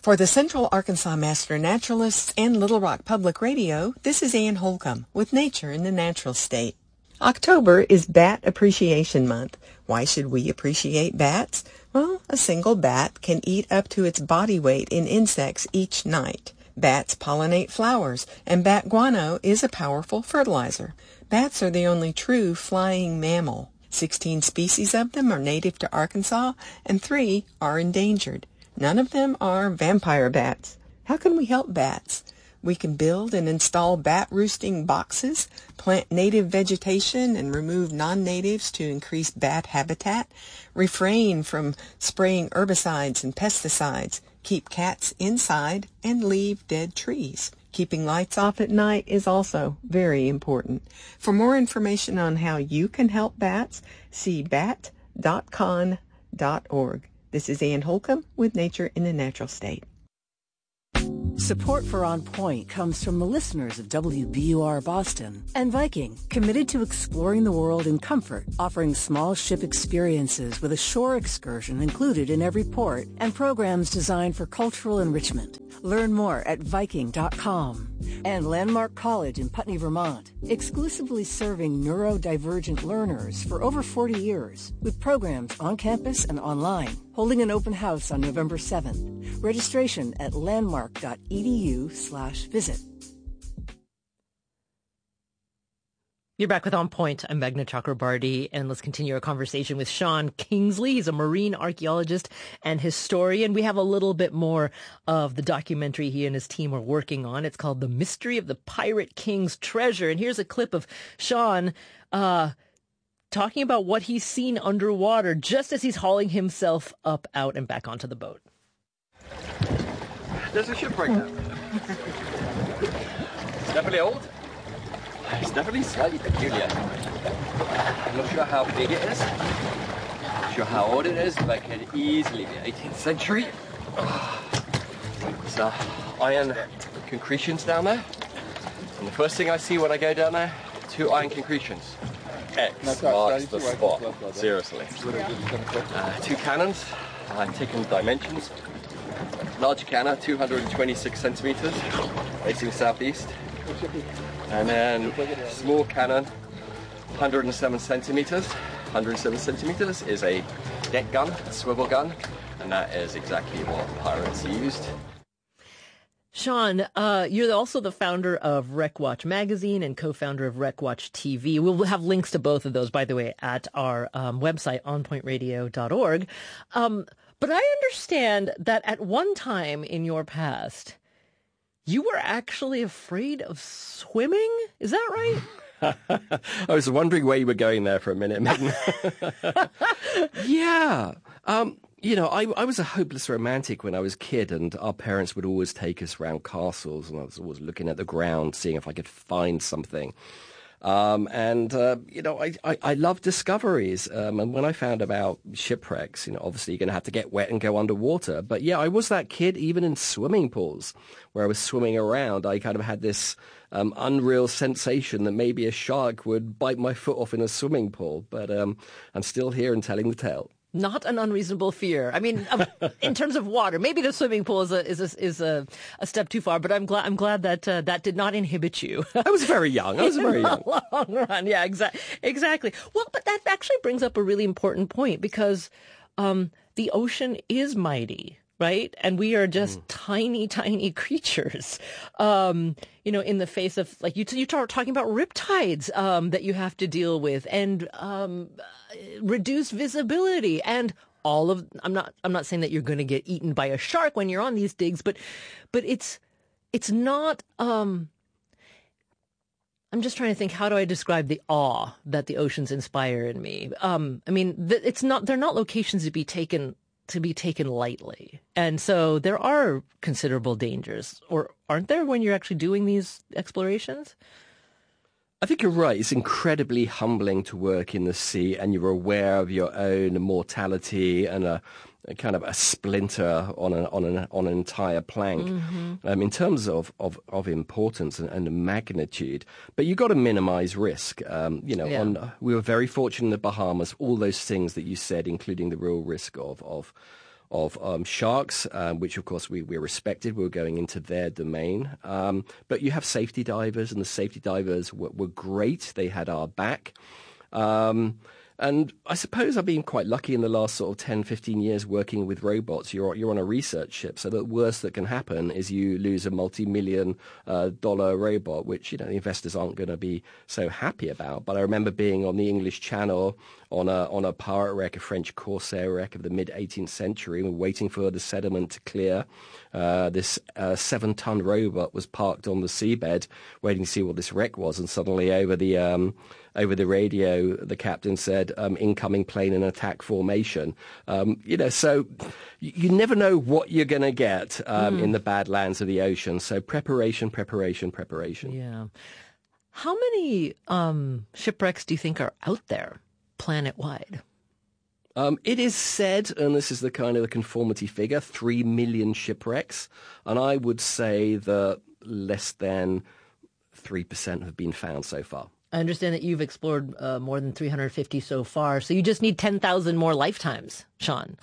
For the Central Arkansas Master Naturalists and Little Rock Public Radio, this is Ann Holcomb with Nature in the Natural State. October is Bat Appreciation Month. Why should we appreciate bats? Well, a single bat can eat up to its body weight in insects each night. Bats pollinate flowers, and bat guano is a powerful fertilizer. Bats are the only true flying mammal. 16 species of them are native to Arkansas, and 3 are endangered. None of them are vampire bats. How can we help bats? We can build and install bat roosting boxes, plant native vegetation and remove non-natives to increase bat habitat, refrain from spraying herbicides and pesticides, keep cats inside, and leave dead trees. Keeping lights off at night is also very important. For more information on how you can help bats, see bat.con.org. This is Ann Holcomb with Nature in the Natural State. Support for On Point comes from the listeners of WBUR Boston and Viking, committed to exploring the world in comfort, offering small ship experiences with a shore excursion included in every port and programs designed for cultural enrichment. Learn more at Viking.com. And Landmark College in Putney, Vermont, exclusively serving neurodivergent learners for over 40 years, with programs on campus and online, holding an open house on November 7th. Registration at landmark.edu/visit. You're back with On Point. I'm Meghna Chakrabarty, and let's continue our conversation with Sean Kingsley. He's a marine archaeologist and historian. We have a little bit more of the documentary he and his team are working on. It's called The Mystery of the Pirate King's Treasure. And here's a clip of Sean talking about what he's seen underwater just as he's hauling himself up, out, and back onto the boat. There's a shipwreck there. It's definitely old. It's definitely slightly peculiar. I'm not sure how big it is. Not sure how old it is, but it could easily be 18th century. There's iron concretions down there. And the first thing I see when I go down there, 2 iron concretions. X marks the spot. Seriously. 2 cannons. I've taken dimensions. Large cannon, 226 centimeters, facing southeast. And then small cannon, 107 centimeters. 107 centimeters is a deck gun, a swivel gun, and that is exactly what pirates used. Sean, you're also the founder of WreckWatch Magazine and co-founder of WreckWatch TV. We'll have links to both of those, by the way, at our website, onpointradio.org. But I understand that at one time in your past, you were actually afraid of swimming? Is that right? I was wondering where you were going there for a minute, Meghna. Yeah. I was a hopeless romantic when I was a kid, and our parents would always take us around castles, and I was always looking at the ground, seeing if I could find something. I love discoveries. And when I found about shipwrecks, obviously you're going to have to get wet and go underwater. But yeah, I was that kid even in swimming pools where I was swimming around. I kind of had this unreal sensation that maybe a shark would bite my foot off in a swimming pool. But I'm still here and telling the tale. Not an unreasonable fear. I mean, in terms of water, maybe the swimming pool is a step too far. But I'm glad that that did not inhibit you. I was very young. In the long run, yeah, exactly. Well, but that actually brings up a really important point because the ocean is mighty, right? And we are just tiny, tiny creatures. In the face of, like, you talking about riptides that you have to deal with, and reduced visibility, and all of. I'm not saying that you're going to get eaten by a shark when you're on these digs, but it's not. I'm just trying to think. How do I describe the awe that the oceans inspire in me? It's not. They're not locations to be taken lightly. And so there are considerable dangers, or aren't there, when you're actually doing these explorations? I think you're right. It's incredibly humbling to work in the sea, and you're aware of your own mortality and a kind of a splinter on an entire plank. Mm-hmm. In terms of importance and magnitude, but you've got to minimize risk. We were very fortunate in the Bahamas. All those things that you said, including the real risk of sharks, which of course we respected. We were going into their domain. But you have safety divers, and the safety divers were great. They had our back. And I suppose I've been quite lucky in the last sort of 10, 15 years working with robots. You're on a research ship, so the worst that can happen is you lose a multi-million dollar robot, which, the investors aren't going to be so happy about. But I remember being on the English Channel on a pirate wreck, a French corsair wreck of the mid-18th century, and waiting for the sediment to clear. This 7-ton robot was parked on the seabed, waiting to see what this wreck was, and suddenly over the radio, the captain said, incoming plane in attack formation. So you never know what you're going to get in the badlands of the ocean. So preparation. Yeah. How many shipwrecks do you think are out there planet-wide? It is said, and this is the kind of the conformity figure, 3 million shipwrecks. And I would say that less than 3% have been found so far. I understand that you've explored more than 350 so far, so you just need 10,000 more lifetimes, Sean.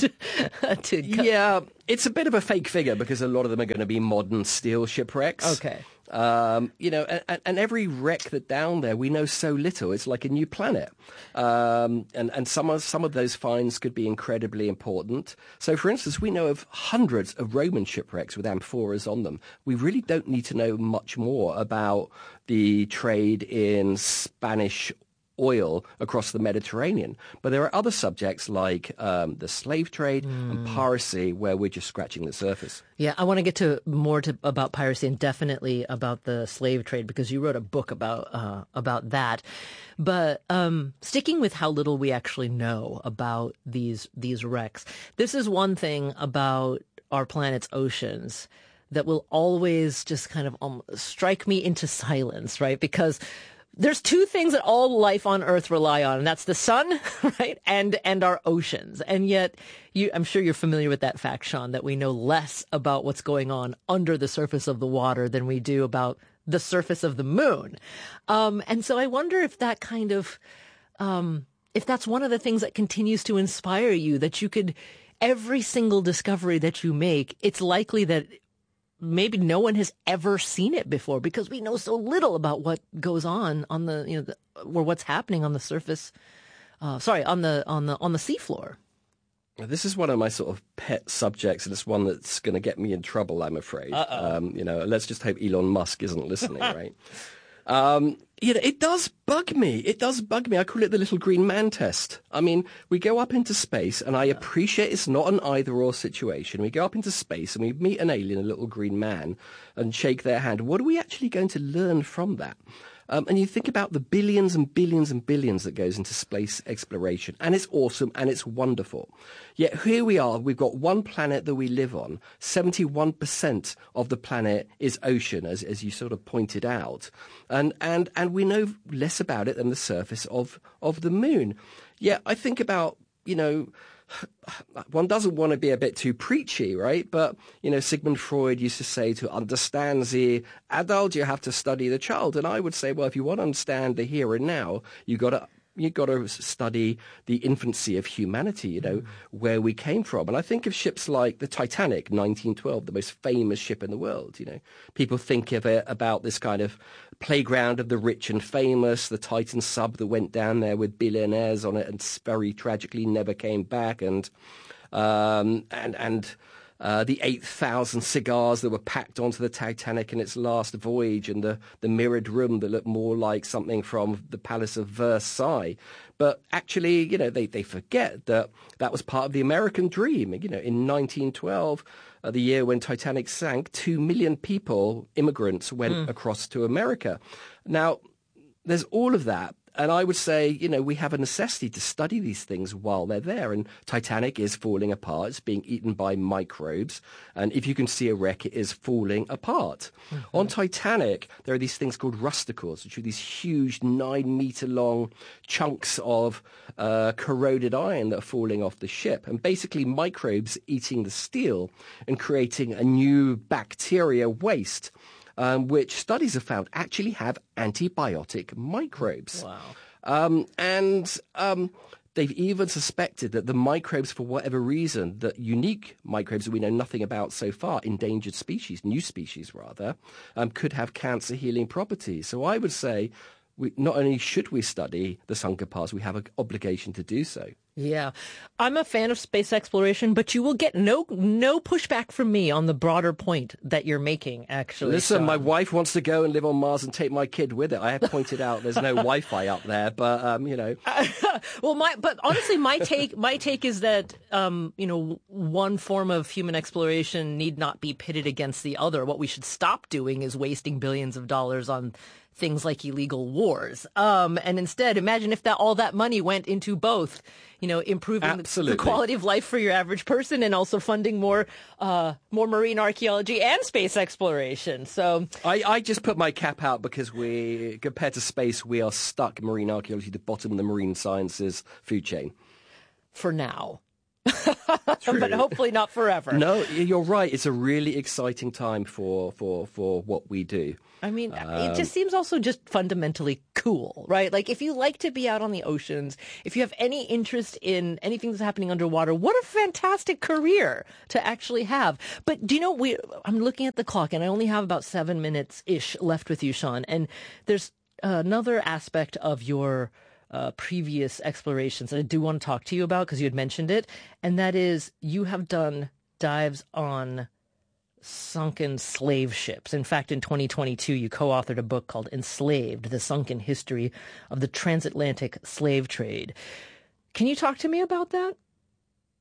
Yeah, it's a bit of a fake figure because a lot of them are going to be modern steel shipwrecks. Okay. And every wreck that's down there, we know so little. It's like a new planet. And some of those finds could be incredibly important. So, for instance, we know of hundreds of Roman shipwrecks with amphoras on them. We really don't need to know much more about the trade in Spanish oil across the Mediterranean. But there are other subjects like the slave trade and piracy where we're just scratching the surface. Yeah, I want to get about piracy and definitely about the slave trade because you wrote a book about that. But sticking with how little we actually know about these wrecks, this is one thing about our planet's oceans that will always just kind of strike me into silence, right? Because there's two things that all life on Earth rely on, and that's the sun, right, and our oceans. And yet, I'm sure you're familiar with that fact, Sean, that we know less about what's going on under the surface of the water than we do about the surface of the moon. And so I wonder if that kind of, if that's one of the things that continues to inspire you, that you could, every single discovery that you make, it's likely that maybe no one has ever seen it before because we know so little about what goes on the, or what's happening on the surface. On the seafloor. This is one of my sort of pet subjects, and it's one that's going to get me in trouble, I'm afraid. Let's just hope Elon Musk isn't listening, right? It does bug me. I call it the little green man test. I mean, we go up into space, and I appreciate it's not an either-or situation. We go up into space, and we meet an alien, a little green man, and shake their hand. What are we actually going to learn from that? And you think about the billions and billions and billions that goes into space exploration, and it's awesome and it's wonderful. Yet here we are, we've got one planet that we live on. 71% of the planet is ocean, as you sort of pointed out. And we know less about it than the surface of the moon. Yet I think about, one doesn't want to be a bit too preachy, right? But, Sigmund Freud used to say to understand the adult, you have to study the child. And I would say, well, if you want to understand the here and now, you got to study the infancy of humanity, where we came from. And I think of ships like the Titanic, 1912, the most famous ship in the world. People think of it about this kind of playground of the rich and famous, the Titan sub that went down there with billionaires on it and very tragically never came back, and the 8,000 cigars that were packed onto the Titanic in its last voyage, and the mirrored room that looked more like something from the Palace of Versailles. But actually, they forget that was part of the American dream. In 1912, the year when Titanic sank, 2 million people, immigrants, went across to America. Now, there's all of that. And I would say, we have a necessity to study these things while they're there. And Titanic is falling apart. It's being eaten by microbes. And if you can see a wreck, it is falling apart. Mm-hmm. On Titanic, there are these things called rusticles, which are these huge 9-meter-long chunks of corroded iron that are falling off the ship. And basically microbes eating the steel and creating a new bacteria waste. Which studies have found actually have antibiotic microbes. Wow. they've even suspected that the microbes, for whatever reason, the unique microbes that we know nothing about so far, endangered species, new species rather, could have cancer healing properties. So I would say not only should we study the sunken past, we have an obligation to do so. Yeah. I'm a fan of space exploration, but you will get no pushback from me on the broader point that you're making, actually. Listen, Sean. my wife wants to go and live on Mars and take my kid with it. I have pointed out there's no Wi-Fi up there, but, but honestly, my take is that, one form of human exploration need not be pitted against the other. What we should stop doing is wasting billions of dollars on things like illegal wars. And instead, imagine if all that money went into both, improving the quality of life for your average person and also funding more marine archaeology and space exploration. So I just put my cap out because compared to space, we are stuck marine archaeology, the bottom of the marine sciences food chain. For now. But hopefully not forever. No, you're right. It's a really exciting time for what we do. I mean, it just seems also just fundamentally cool, right? Like, if you like to be out on the oceans, if you have any interest in anything that's happening underwater, what a fantastic career to actually have. But do you know, I'm looking at the clock, and I only have about 7 minutes-ish left with you, Sean. And there's another aspect of your previous explorations that I do want to talk to you about because you had mentioned it, and that is you have done dives on sunken slave ships. In fact, in 2022, you co-authored a book called Enslaved, The Sunken History of the Transatlantic Slave Trade. Can you talk to me about that?